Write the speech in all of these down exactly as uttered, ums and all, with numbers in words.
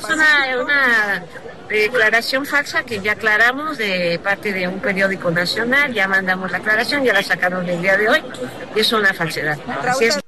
es una, una declaración falsa que ya aclaramos de parte de un periódico nacional, ya mandamos la aclaración, ya la sacaron el día de hoy, y es una falsedad. Así es.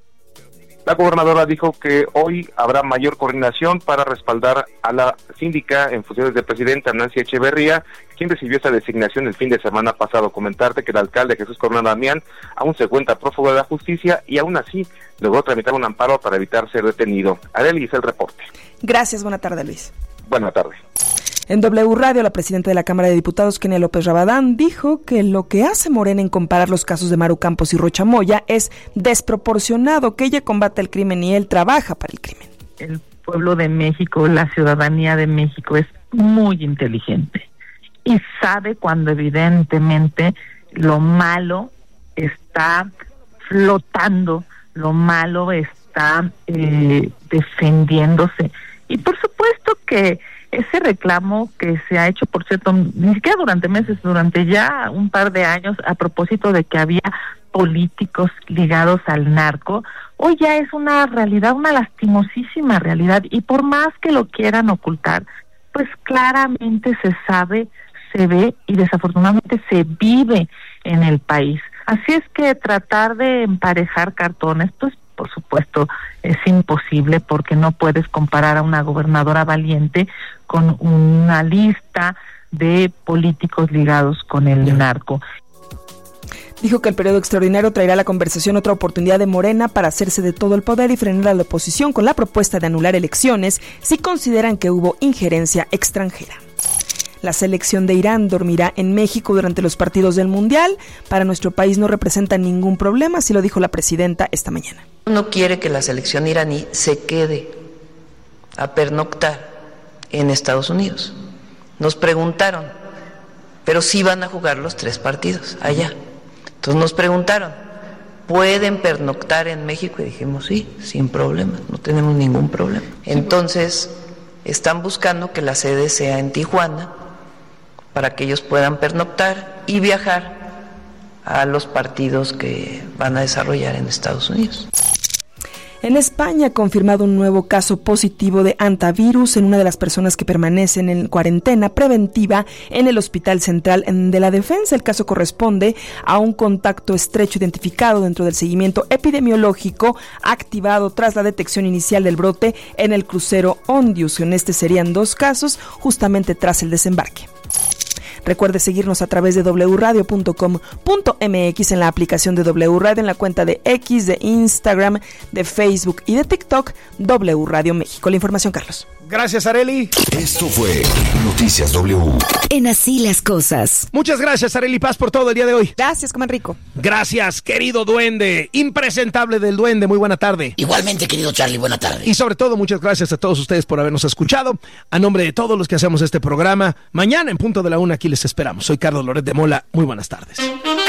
La gobernadora dijo que hoy habrá mayor coordinación para respaldar a la síndica en funciones de presidenta, Nancy Echeverría, quien recibió esa designación el fin de semana pasado. Comentarte que el alcalde Jesús Corona Damián aún se encuentra prófugo de la justicia y aún así logró tramitar un amparo para evitar ser detenido. Arelis, el reporte. Gracias, buena tarde, Luis. Buena tarde. En W Radio, la presidenta de la Cámara de Diputados, Kenia López Rabadán, dijo que lo que hace Morena en comparar los casos de Maru Campos y Rocha Moya es desproporcionado, que ella combate el crimen y él trabaja para el crimen. El pueblo de México, la ciudadanía de México es muy inteligente y sabe cuando evidentemente lo malo está flotando, lo malo está eh, defendiéndose. Y por supuesto que ese reclamo que se ha hecho, por cierto, ni siquiera durante meses, durante ya un par de años, a propósito de que había políticos ligados al narco, hoy ya es una realidad, una lastimosísima realidad, y por más que lo quieran ocultar, pues claramente se sabe, se ve y desafortunadamente se vive en el país. Así es que tratar de emparejar cartones, pues por supuesto es imposible, porque no puedes comparar a una gobernadora valiente con una lista de políticos ligados con el narco. Dijo que el periodo extraordinario traerá a la conversación otra oportunidad de Morena para hacerse de todo el poder y frenar a la oposición con la propuesta de anular elecciones si consideran que hubo injerencia extranjera. La selección de Irán dormirá en México durante los partidos del Mundial. Para nuestro país no representa ningún problema, así lo dijo la presidenta esta mañana. No quiere que la selección iraní se quede a pernoctar en Estados Unidos. Nos preguntaron, pero sí van a jugar los tres partidos allá. Entonces nos preguntaron, ¿pueden pernoctar en México? Y dijimos, sí, sin problema, no tenemos ningún problema. Entonces están buscando que la sede sea en Tijuana, para que ellos puedan pernoctar y viajar a los partidos que van a desarrollar en Estados Unidos. En España ha confirmado un nuevo caso positivo de hantavirus en una de las personas que permanecen en cuarentena preventiva en el Hospital Central de la Defensa. El caso corresponde a un contacto estrecho identificado dentro del seguimiento epidemiológico activado tras la detección inicial del brote en el crucero Ondius. En este serían dos casos justamente tras el desembarque. Recuerde seguirnos a través de doble u radio punto com punto eme equis en la aplicación de W Radio, en la cuenta de X, de Instagram, de Facebook y de TikTok, W Radio México. La información, Carlos. Gracias, Arely. Esto fue Noticias W. En Así las Cosas. Muchas gracias, Arely Paz, por todo el día de hoy. Gracias, coman rico. Gracias, querido duende, impresentable del duende, muy buena tarde. Igualmente, querido Charlie, buena tarde. Y sobre todo, muchas gracias a todos ustedes por habernos escuchado. A nombre de todos los que hacemos este programa, mañana en punto de la una aquí les esperamos. Soy Carlos Loret de Mola, muy buenas tardes.